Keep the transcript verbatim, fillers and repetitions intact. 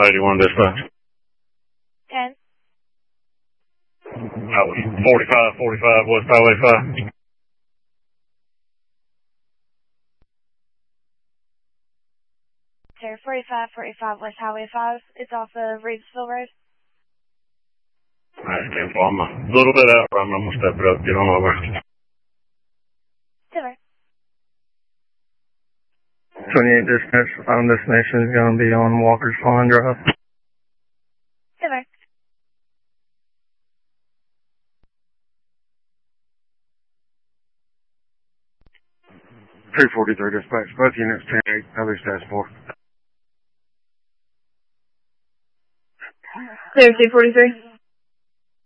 eighty-one dispatch. ten. That was forty-five forty-five West Highway five. Sir, forty-five forty-five West Highway five. It's off of Reedsville Road. Alright, ten four. I'm a little bit out, but I'm going to step it up, get on over. Silver. twenty-eight dispatch, final destination is going to be on Walker's Pond Drive. Silver. three forty-three dispatch, both units ten eight, other status four. Clear two forty-three.